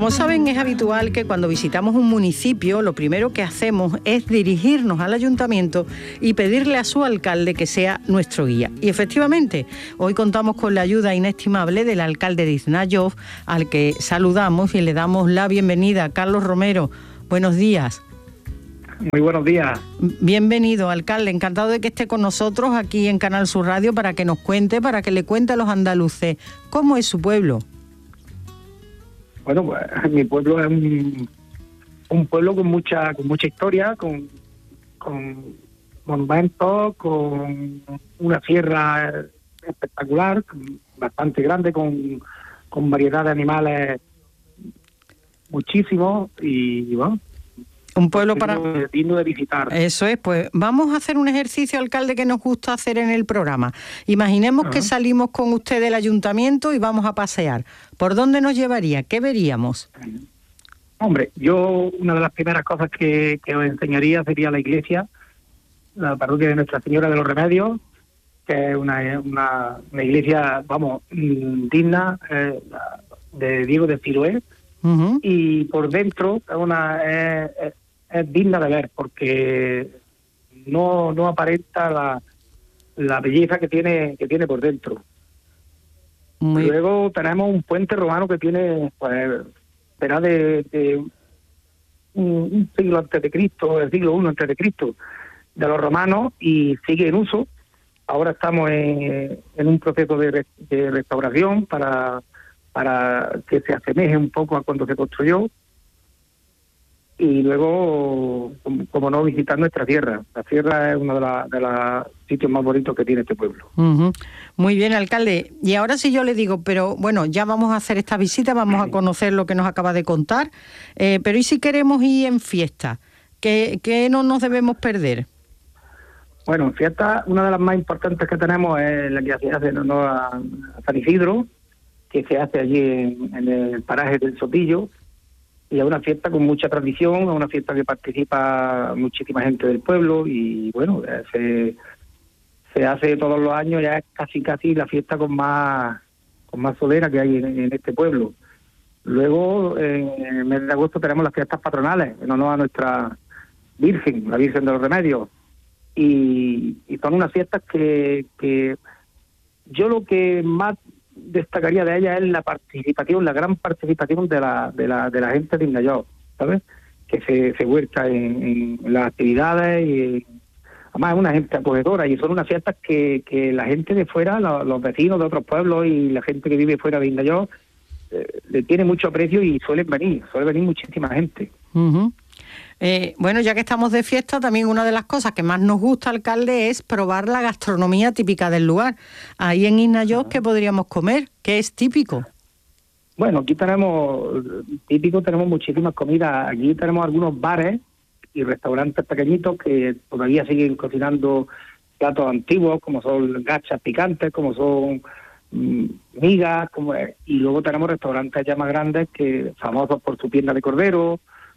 Como saben, es habitual que cuando visitamos un municipio, lo primero que hacemos es dirigirnos al ayuntamiento y pedirle a su alcalde que sea nuestro guía. Y efectivamente, hoy contamos con la ayuda inestimable del alcalde de Iznayov, al que saludamos y le damos la bienvenida. Carlos Romero, buenos días. Muy buenos días. Bienvenido, alcalde. Encantado de que esté con nosotros aquí en Canal Sur Radio para que nos cuente, para que le cuente a los andaluces cómo es su pueblo. Bueno, pues mi pueblo es un pueblo con mucha historia, con monumentos, con una sierra espectacular, bastante grande, con variedad de animales muchísimos y bueno. Un pueblo digno de visitar. Eso es, pues vamos a hacer un ejercicio, alcalde, que nos gusta hacer en el programa. Imaginemos que salimos con usted del ayuntamiento y vamos a pasear. ¿Por dónde nos llevaría? ¿Qué veríamos? Hombre, yo una de las primeras cosas que os enseñaría sería la iglesia, la parroquia de Nuestra Señora de los Remedios, que es una iglesia, vamos, digna, de Diego de Siloé. Uh-huh. Y por dentro es digna de ver porque no aparenta la belleza que tiene por dentro. Luego tenemos un puente romano que tiene, pues, será de un siglo antes de Cristo, el siglo I antes de Cristo, de los romanos, y sigue en uso. Ahora estamos en un proceso de restauración para que se asemeje un poco a cuando se construyó, y luego, como no, visitar nuestra sierra. La sierra es uno de los sitios más bonitos que tiene este pueblo. Uh-huh. Muy bien, alcalde. Y ahora sí yo le digo, pero bueno, ya vamos a hacer esta visita, vamos a conocer lo que nos acaba de contar, pero ¿y si queremos ir en fiesta? ¿Qué no nos debemos perder? Bueno, en fiesta, una de las más importantes que tenemos es la que se hace en honor a San Isidro, que se hace allí en el paraje del Sotillo, y es una fiesta con mucha tradición, es una fiesta que participa muchísima gente del pueblo, y bueno, se hace todos los años, ya es casi la fiesta con más solera que hay en este pueblo. Luego, en el mes de agosto tenemos las fiestas patronales, en honor a nuestra Virgen, la Virgen de los Remedios, y son unas fiestas que yo lo que más destacaría de ella es la participación, la gran participación de la gente de Iznayov, ¿sabes? Que se vuelca en las actividades, y además es una gente acogedora, y son unas fiestas que la gente de fuera, los vecinos de otros pueblos y la gente que vive fuera de Iznayov le tiene mucho aprecio, y suele venir muchísima gente. Uh-huh. Bueno, ya que estamos de fiesta, también una de las cosas que más nos gusta, alcalde, es probar la gastronomía típica del lugar. Ahí en Iznayov, ¿qué podríamos comer? ¿Qué es típico? Bueno, aquí tenemos muchísimas comidas. Aquí tenemos algunos bares y restaurantes pequeñitos que todavía siguen cocinando platos antiguos, como son gachas picantes, como son migas, y luego tenemos restaurantes ya más grandes, que famosos por su pierna de cordero,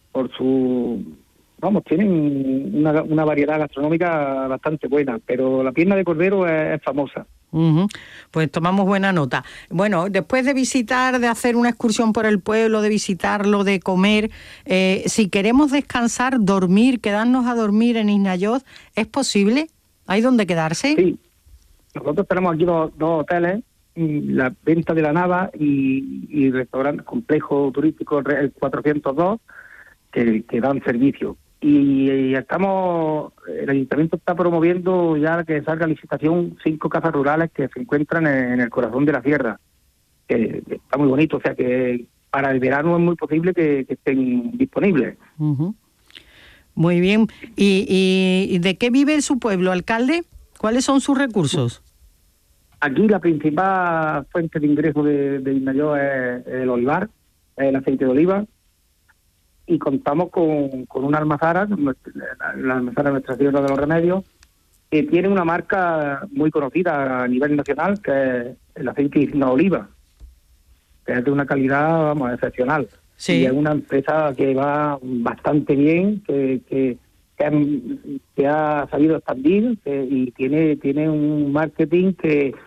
tienen una variedad gastronómica bastante buena, pero la pierna de cordero es famosa. Uh-huh. Pues tomamos buena nota. Bueno, después de visitar, de hacer una excursión por el pueblo, de visitarlo, de comer, si queremos descansar, dormir, quedarnos a dormir en Iznayov, ¿es posible? ¿Hay donde quedarse? Sí, nosotros tenemos aquí dos hoteles, la Venta de la Nava y restaurante complejo turístico el 402, que dan servicio. Y el ayuntamiento está promoviendo ya que salga a licitación 5 casas rurales que se encuentran en el corazón de la sierra, que está muy bonito, o sea que para el verano es muy posible que estén disponibles. Uh-huh. Muy bien. ¿Y de qué vive su pueblo, alcalde? ¿Cuáles son sus recursos? Aquí la principal fuente de ingreso de Iznayov es el olivar, el aceite de oliva, y contamos con una almazara, la almazara Nuestra Señora de los Remedios, que tiene una marca muy conocida a nivel nacional, que es el aceite Igna Oliva, que es de una calidad, excepcional. Sí. Y es una empresa que va bastante bien, que ha sabido expandir, y tiene un marketing que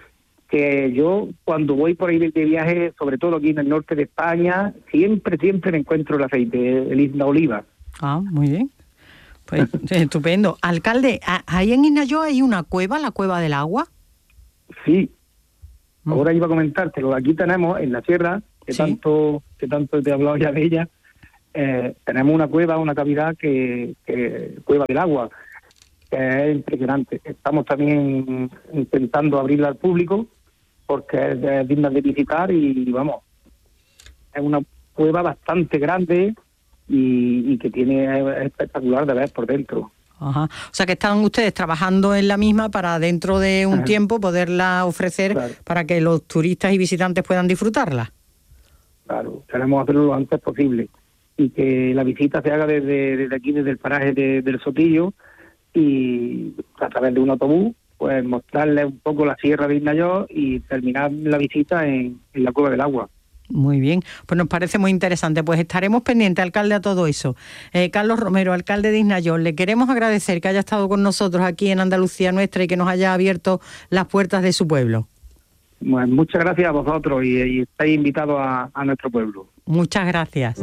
que yo cuando voy por ahí de viaje, sobre todo aquí en el norte de España, siempre me encuentro el aceite, el Isla Oliva. Ah, muy bien. Pues estupendo. Alcalde, ahí en Isnayoz hay una cueva, la Cueva del Agua. Sí. Ahora iba a comentártelo. Aquí tenemos en la sierra, que tanto te he hablado ya de ella, tenemos una cueva, una cavidad que Cueva del Agua, que es impresionante. Estamos también intentando abrirla al público porque es digna de visitar y vamos, es una cueva bastante grande y que es espectacular de ver por dentro. Ajá. O sea que están ustedes trabajando en la misma para dentro de un tiempo poderla ofrecer para que los turistas y visitantes puedan disfrutarla. Claro, queremos hacerlo lo antes posible y que la visita se haga desde aquí, desde el paraje del Sotillo, y a través de un autobús, pues mostrarles un poco la sierra de Isnayoz y terminar la visita en la Cueva del Agua. Muy bien, pues nos parece muy interesante. Pues estaremos pendientes, alcalde, a todo eso. Carlos Romero, alcalde de Isnayoz, le queremos agradecer que haya estado con nosotros aquí en Andalucía Nuestra y que nos haya abierto las puertas de su pueblo. Pues muchas gracias a vosotros y estáis invitados a nuestro pueblo. Muchas gracias.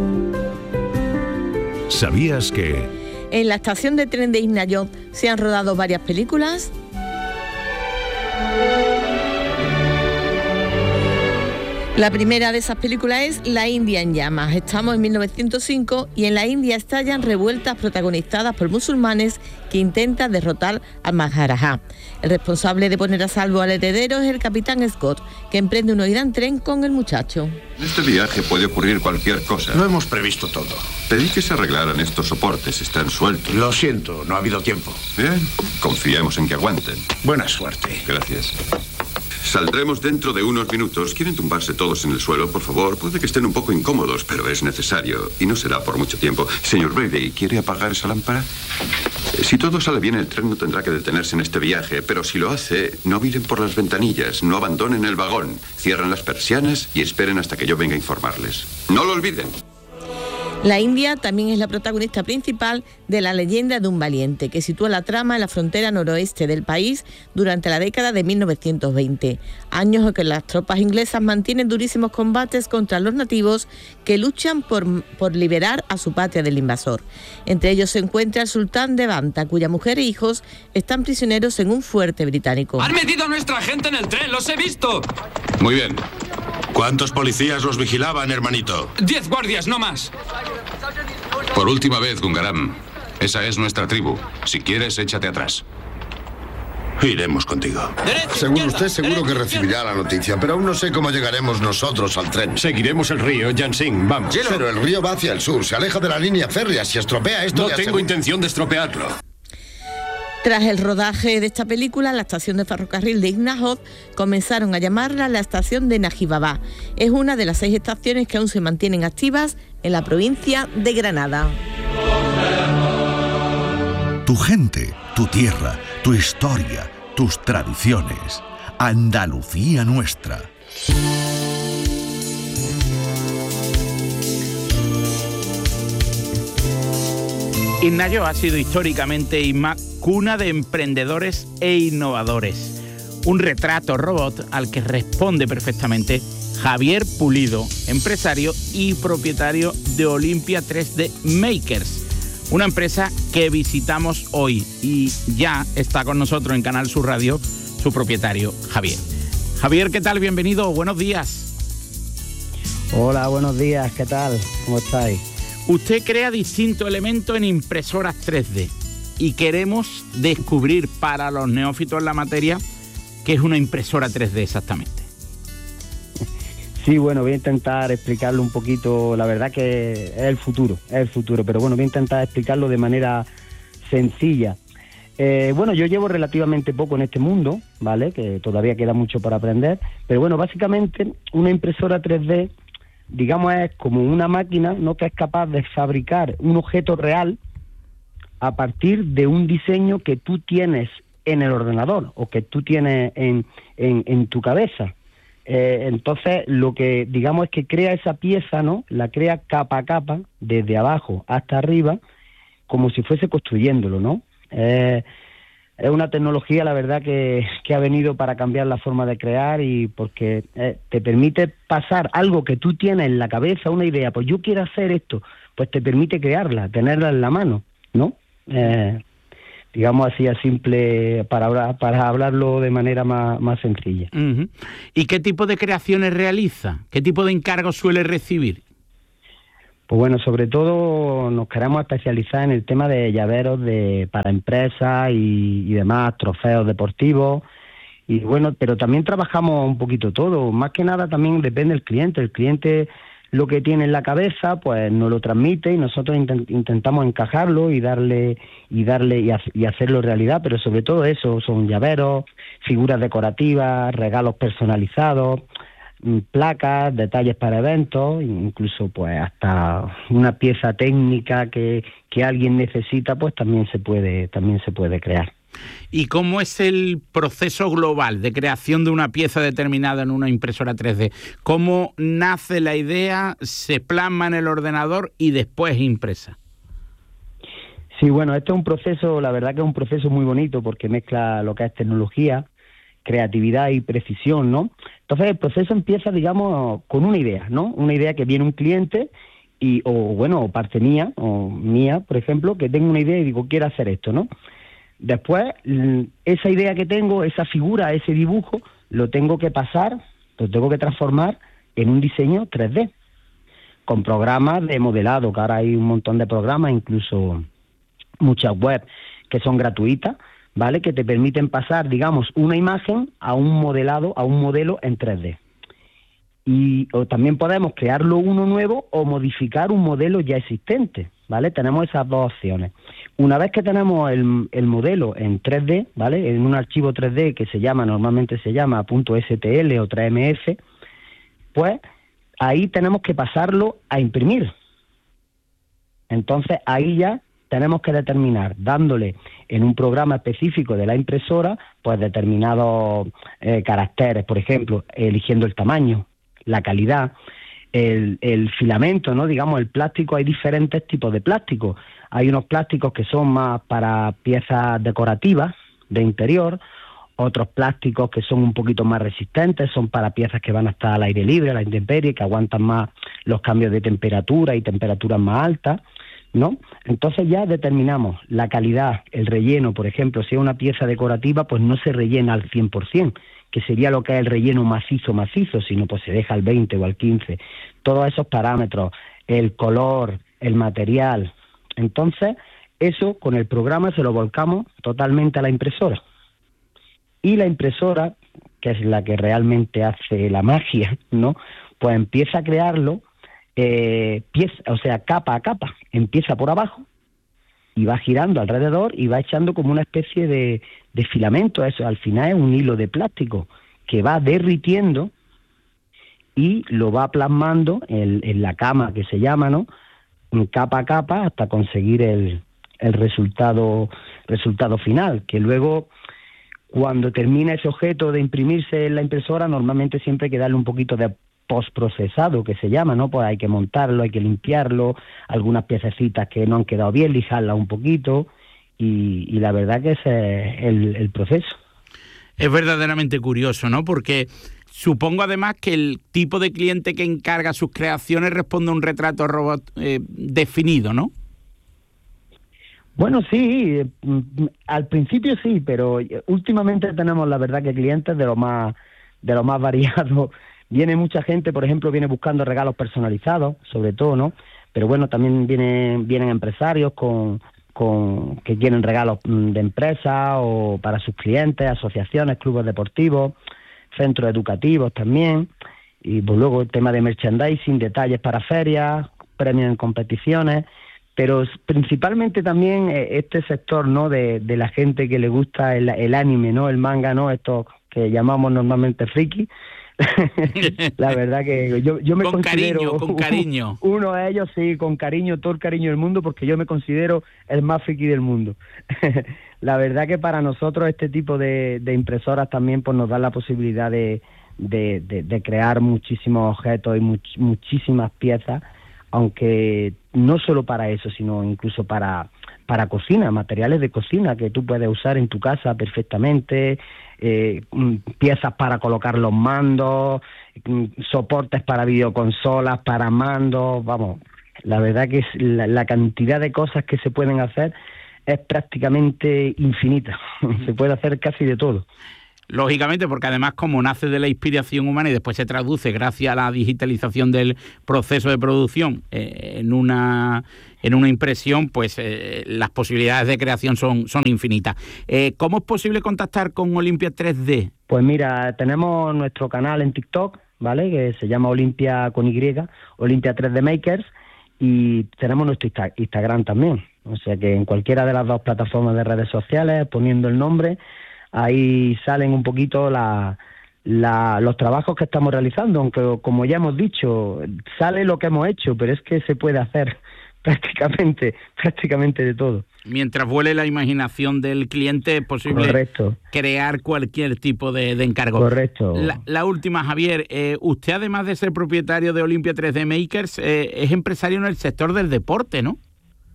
¿Sabías que...? En la estación de tren de Isnayoz se han rodado varias películas. La primera de esas películas es La India en llamas. Estamos en 1905 y en la India estallan revueltas protagonizadas por musulmanes que intentan derrotar al Maharaja. El responsable de poner a salvo al heredero es el capitán Scott, que emprende una huida en tren con el muchacho. En este viaje puede ocurrir cualquier cosa. Lo hemos previsto todo. Pedí que se arreglaran estos soportes, están sueltos. Lo siento, no ha habido tiempo. Bien, confiemos en que aguanten. Buena suerte. Gracias. Saldremos dentro de unos minutos. ¿Quieren tumbarse todos en el suelo, por favor? Puede que estén un poco incómodos, pero es necesario. Y no será por mucho tiempo. Señor Brady, ¿quiere apagar esa lámpara? Si todo sale bien, el tren no tendrá que detenerse en este viaje. Pero si lo hace, no miren por las ventanillas, no abandonen el vagón. Cierren las persianas y esperen hasta que yo venga a informarles. ¡No lo olviden! La India también es la protagonista principal de La leyenda de un valiente, que sitúa la trama en la frontera noroeste del país durante la década de 1920, años en que las tropas inglesas mantienen durísimos combates contra los nativos que luchan por liberar a su patria del invasor. Entre ellos se encuentra el sultán de Banta, cuya mujer e hijos están prisioneros en un fuerte británico. ¡Han metido a nuestra gente en el tren! ¡Los he visto! Muy bien. ¿Cuántos policías los vigilaban, hermanito? 10 guardias, no más. Por última vez, Gungaram. Esa es nuestra tribu. Si quieres, échate atrás. Iremos contigo. Según usted, seguro que recibirá la noticia, pero aún no sé cómo llegaremos nosotros al tren. Seguiremos el río, Yansing, vamos. Pero el río va hacia el sur, se aleja de la línea férrea. Si estropea esto... No tengo intención de estropearlo. Tras el rodaje de esta película, la estación de ferrocarril de Isnayoz comenzaron a llamarla la estación de Najibabad. Es una de las 6 estaciones que aún se mantienen activas en la provincia de Granada. Tu gente, tu tierra, tu historia, tus tradiciones. Andalucía Nuestra. Isnayoz ha sido históricamente cuna de emprendedores e innovadores. Un retrato robot al que responde perfectamente Javier Pulido, empresario y propietario de Olympia 3D Makers, una empresa que visitamos hoy y ya está con nosotros en Canal Sur Radio su propietario, Javier. Javier, ¿qué tal? Bienvenido, buenos días. Hola, buenos días, ¿qué tal? ¿Cómo estáis? Usted crea distintos elementos en impresoras 3D y queremos descubrir para los neófitos en la materia qué es una impresora 3D exactamente. Sí, bueno, voy a intentar explicarlo un poquito. La verdad que es el futuro, pero bueno, voy a intentar explicarlo de manera sencilla. Bueno, yo llevo relativamente poco en este mundo, ¿vale? Que todavía queda mucho para aprender, pero bueno, básicamente una impresora 3D, digamos, es como una máquina, ¿no?, que es capaz de fabricar un objeto real a partir de un diseño que tú tienes en el ordenador o que tú tienes en tu cabeza. Entonces, lo que digamos es que crea esa pieza, ¿no?, la crea capa a capa, desde abajo hasta arriba, como si fuese construyéndolo, ¿no? es una tecnología, la verdad, que ha venido para cambiar la forma de crear, y porque te permite pasar algo que tú tienes en la cabeza, una idea, pues yo quiero hacer esto, pues te permite crearla, tenerla en la mano, ¿no? Digamos así, a simple, para hablarlo de manera más sencilla. Uh-huh. ¿Y qué tipo de creaciones realiza? ¿Qué tipo de encargos suele recibir? Pues bueno, sobre todo nos queremos especializar en el tema de llaveros para empresas y demás, trofeos deportivos, y bueno, pero también trabajamos un poquito todo. Más que nada también depende del cliente. El cliente lo que tiene en la cabeza, pues nos lo transmite, y nosotros intentamos encajarlo y hacerlo realidad. Pero sobre todo eso, son llaveros, figuras decorativas, regalos personalizados, placas, detalles para eventos, incluso pues hasta una pieza técnica que alguien necesita, pues también se puede crear. ¿Y cómo es el proceso global de creación de una pieza determinada en una impresora 3D? ¿Cómo nace la idea, se plasma en el ordenador y después impresa? Sí, bueno, este es un proceso, la verdad que es un proceso muy bonito, porque mezcla lo que es tecnología, creatividad y precisión, ¿no? Entonces el proceso empieza, digamos, con una idea, ¿no? Una idea que viene un cliente o parte mía, por ejemplo, que tengo una idea y digo, quiero hacer esto, ¿no? Después, esa idea que tengo, esa figura, ese dibujo, lo tengo que transformar en un diseño 3D, con programas de modelado, que ahora hay un montón de programas, incluso muchas webs que son gratuitas, ¿vale? Que te permiten pasar, digamos, una imagen a un modelo en 3D. O también podemos crearlo uno nuevo o modificar un modelo ya existente, ¿vale? Tenemos esas dos opciones. Una vez que tenemos el modelo en 3D, ¿vale? En un archivo 3D que normalmente se llama .stl o 3ms, pues ahí tenemos que pasarlo a imprimir. Entonces ahí ya tenemos que determinar, dándole en un programa específico de la impresora, pues determinados caracteres, por ejemplo, eligiendo el tamaño, la calidad, el filamento, ¿no? Digamos, el plástico, hay diferentes tipos de plástico. Hay unos plásticos que son más para piezas decorativas de interior, otros plásticos que son un poquito más resistentes, son para piezas que van a estar al aire libre, a la intemperie, que aguantan más los cambios de temperatura y temperaturas más altas, ¿no? Entonces ya determinamos la calidad, el relleno, por ejemplo, si es una pieza decorativa, pues no se rellena al 100%, que sería lo que es el relleno macizo, sino pues se deja al 20 o al 15. Todos esos parámetros, el color, el material. Entonces, eso con el programa se lo volcamos totalmente a la impresora. Y la impresora, que es la que realmente hace la magia, ¿no? Pues empieza a crearlo capa a capa. Empieza por abajo y va girando alrededor y va echando como una especie de filamento. Eso al final es un hilo de plástico que va derritiendo y lo va plasmando en la cama, que se llama, ¿no? Capa a capa, hasta conseguir el resultado final, que luego, cuando termina ese objeto de imprimirse en la impresora, normalmente siempre hay que darle un poquito de postprocesado, que se llama, ¿no? Pues hay que montarlo, hay que limpiarlo, algunas piececitas que no han quedado bien, lijarlas un poquito, y la verdad que ese es el proceso. Es verdaderamente curioso, ¿no? Porque supongo además que el tipo de cliente que encarga sus creaciones responde a un retrato robot definido, ¿no? Bueno, sí, al principio sí, pero últimamente tenemos, la verdad, que clientes de lo más variados. Viene mucha gente, por ejemplo, viene buscando regalos personalizados, sobre todo, ¿no? Pero bueno, también vienen empresarios que quieren regalos de empresa o para sus clientes, asociaciones, clubes deportivos, centros educativos también. Y pues luego el tema de merchandising, detalles para ferias, premios en competiciones. Pero principalmente también este sector, ¿no? De la gente que le gusta el anime, ¿no? El manga, ¿no? Estos que llamamos normalmente friki. La verdad que yo me considero con cariño uno de ellos, sí, con cariño, todo el cariño del mundo, porque yo me considero el más friki del mundo. La verdad que para nosotros este tipo de impresoras también pues nos dan la posibilidad de crear muchísimos objetos y muchísimas piezas, aunque no solo para eso, sino incluso para para cocina, materiales de cocina que tú puedes usar en tu casa perfectamente, piezas para colocar los mandos, soportes para videoconsolas, para mandos, vamos, la verdad que la cantidad de cosas que se pueden hacer es prácticamente infinita, se puede hacer casi de todo. Lógicamente, porque además como nace de la inspiración humana y después se traduce gracias a la digitalización del proceso de producción en una impresión, pues las posibilidades de creación son infinitas. ¿Cómo es posible contactar con Olimpia 3D? Pues mira, tenemos nuestro canal en TikTok, ¿vale? Que se llama Olimpia con Y, Olimpia 3D Makers, y tenemos nuestro Instagram también. O sea que en cualquiera de las dos plataformas de redes sociales, poniendo el nombre, ahí salen un poquito los trabajos que estamos realizando, aunque como ya hemos dicho, sale lo que hemos hecho, pero es que se puede hacer prácticamente de todo. Mientras vuele la imaginación del cliente, es posible Correcto. crear cualquier tipo de encargo. Correcto. La última, Javier, usted además de ser propietario de Olimpia 3D Makers, es empresario en el sector del deporte, ¿no?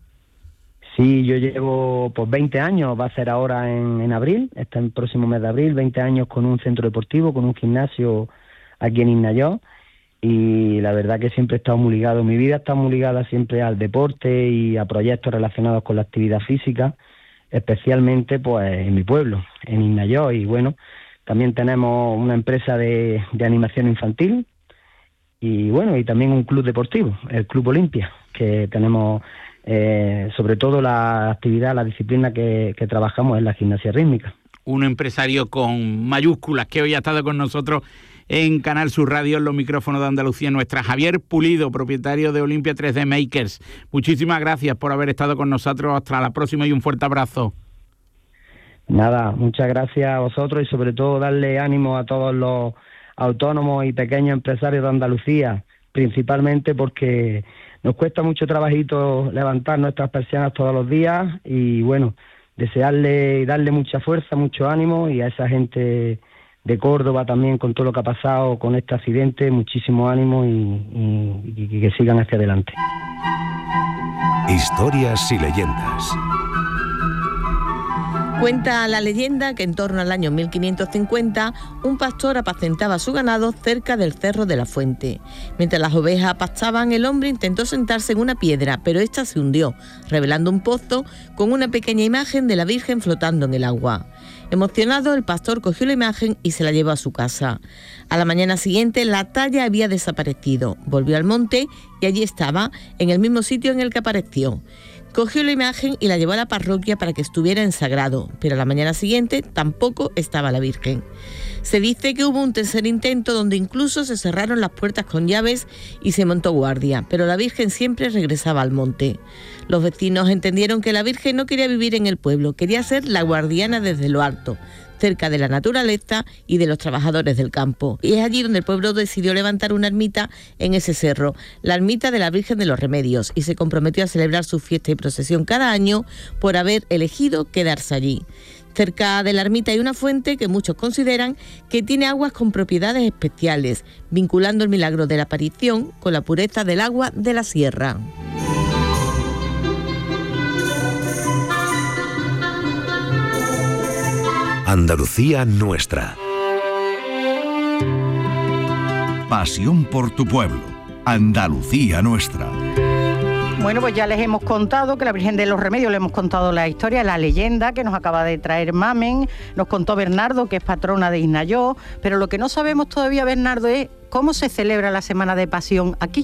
Sí, yo llevo 20 años, va a ser ahora en abril, está en el próximo mes de abril, 20 años con un centro deportivo, con un gimnasio aquí en Isnayó, y la verdad que siempre he estado muy ligado, mi vida está muy ligada siempre al deporte y a proyectos relacionados con la actividad física, especialmente pues en mi pueblo, en Isnayó, y bueno, también tenemos una empresa de animación infantil, y bueno, y también un club deportivo, el Club Olimpia, que tenemos... sobre todo la actividad, la disciplina que trabajamos es la gimnasia rítmica. Un empresario con mayúsculas que hoy ha estado con nosotros en Canal Sur Radio, en los micrófonos de Andalucía Nuestra. Javier Pulido, propietario de Olimpia 3D Makers. Muchísimas gracias por haber estado con nosotros. Hasta la próxima y un fuerte abrazo. Nada, muchas gracias a vosotros y sobre todo darle ánimo a todos los autónomos y pequeños empresarios de Andalucía, principalmente porque nos cuesta mucho trabajito levantar nuestras persianas todos los días y bueno, desearle y darle mucha fuerza, mucho ánimo, y a esa gente de Córdoba también con todo lo que ha pasado con este accidente, muchísimo ánimo y que sigan hacia adelante. Historias y leyendas. Cuenta la leyenda que en torno al año 1550 un pastor apacentaba su ganado cerca del Cerro de la Fuente. Mientras las ovejas pastaban, el hombre intentó sentarse en una piedra, pero ésta se hundió, revelando un pozo con una pequeña imagen de la Virgen flotando en el agua. Emocionado, el pastor cogió la imagen y se la llevó a su casa. A la mañana siguiente, la talla había desaparecido. Volvió al monte y allí estaba, en el mismo sitio en el que apareció. Cogió la imagen y la llevó a la parroquia para que estuviera en sagrado, pero a la mañana siguiente tampoco estaba la Virgen. Se dice que hubo un tercer intento donde incluso se cerraron las puertas con llaves y se montó guardia, pero la Virgen siempre regresaba al monte. Los vecinos entendieron que la Virgen no quería vivir en el pueblo, quería ser la guardiana desde lo alto, cerca de la naturaleza y de los trabajadores del campo. Y es allí donde el pueblo decidió levantar una ermita en ese cerro, la ermita de la Virgen de los Remedios, y se comprometió a celebrar su fiesta y procesión cada año por haber elegido quedarse allí. Cerca de la ermita hay una fuente que muchos consideran que tiene aguas con propiedades especiales, vinculando el milagro de la aparición con la pureza del agua de la sierra. Andalucía Nuestra. Pasión por tu pueblo. Andalucía Nuestra. Bueno, pues ya les hemos contado que la Virgen de los Remedios, le hemos contado la historia, la leyenda que nos acaba de traer Mamen, nos contó Bernardo, que es patrona de Isnayó, pero lo que no sabemos todavía, Bernardo, es cómo se celebra la Semana de Pasión aquí.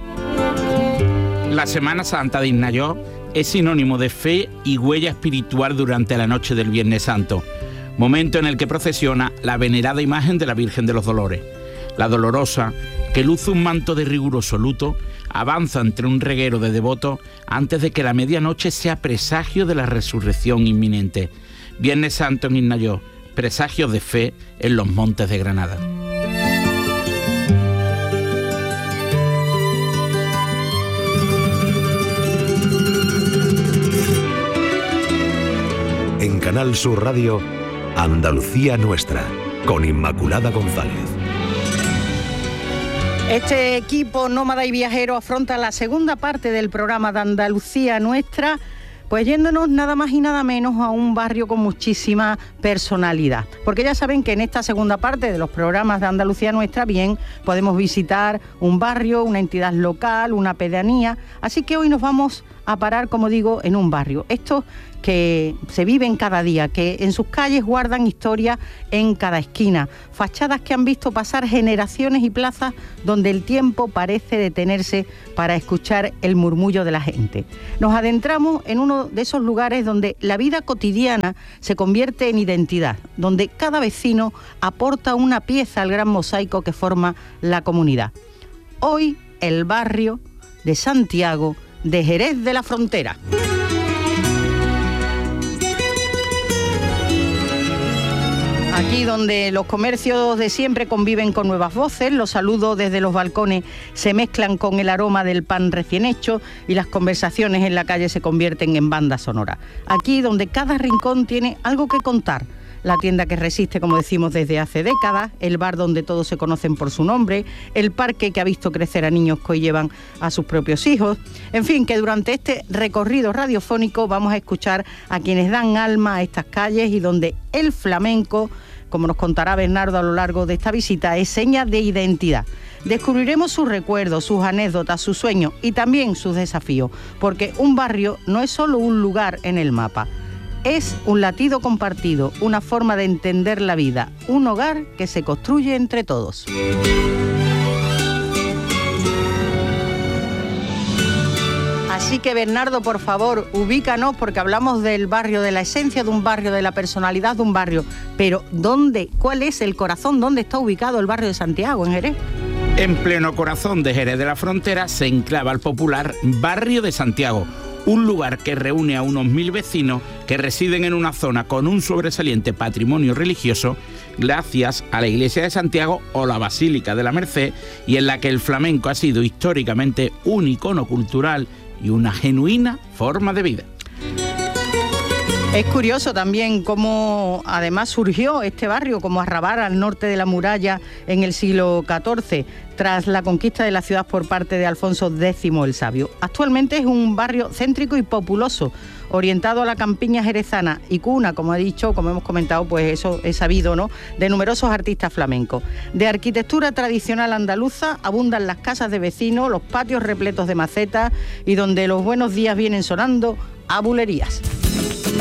La Semana Santa de Isnayó es sinónimo de fe y huella espiritual durante la noche del Viernes Santo, momento en el que procesiona la venerada imagen de la Virgen de los Dolores. La Dolorosa, que luce un manto de riguroso luto, avanza entre un reguero de devotos antes de que la medianoche sea presagio de la resurrección inminente. Viernes Santo en Isnayó, presagios de fe en los montes de Granada. En Canal Sur Radio, Andalucía Nuestra, con Inmaculada González. Este equipo nómada y viajero afronta la segunda parte del programa de Andalucía Nuestra Pues yéndonos nada más y nada menos a un barrio con muchísima personalidad. Porque ya saben que en esta segunda parte de los programas de Andalucía Nuestra, bien, podemos visitar un barrio, una entidad local, una pedanía. Así que hoy nos vamos a parar, como digo, en un barrio. Estos que se viven cada día, que en sus calles guardan historia en cada esquina, fachadas que han visto pasar generaciones y plazas donde el tiempo parece detenerse para escuchar el murmullo de la gente. Nos adentramos en uno de esos lugares donde la vida cotidiana se convierte en identidad, donde cada vecino aporta una pieza al gran mosaico que forma la comunidad. Hoy, el barrio de Santiago de Jerez de la Frontera. Aquí donde los comercios de siempre conviven con nuevas voces, los saludos desde los balcones se mezclan con el aroma del pan recién hecho y las conversaciones en la calle se convierten en banda sonora. Aquí donde cada rincón tiene algo que contar. La tienda que resiste, como decimos, desde hace décadas, el bar donde todos se conocen por su nombre, el parque que ha visto crecer a niños que hoy llevan a sus propios hijos. En fin, que durante este recorrido radiofónico vamos a escuchar a quienes dan alma a estas calles y donde el flamenco, como nos contará Bernardo a lo largo de esta visita, es seña de identidad. Descubriremos sus recuerdos, sus anécdotas, sus sueños y también sus desafíos, porque un barrio no es solo un lugar en el mapa. Es un latido compartido, una forma de entender la vida, un hogar que se construye entre todos. Así que Bernardo, por favor, ubícanos, porque hablamos del barrio, de la esencia de un barrio, de la personalidad de un barrio. Pero ¿dónde? ¿Cuál es el corazón? ¿Dónde está ubicado el barrio de Santiago, en Jerez? En pleno corazón de Jerez de la Frontera se enclava el popular Barrio de Santiago, un lugar que reúne a unos 1000 vecinos que residen en una zona con un sobresaliente patrimonio religioso gracias a la Iglesia de Santiago o la Basílica de la Merced, y en la que el flamenco ha sido históricamente un icono cultural y una genuina forma de vida. Es curioso también cómo además surgió este barrio como arrabal al norte de la muralla en el siglo XIV, tras la conquista de la ciudad por parte de Alfonso X el Sabio. Actualmente es un barrio céntrico y populoso, orientado a la campiña jerezana y cuna, como he dicho, como hemos comentado, pues eso es sabido, ¿no?, de numerosos artistas flamencos. De arquitectura tradicional andaluza abundan las casas de vecinos, los patios repletos de macetas y donde los buenos días vienen sonando a bulerías.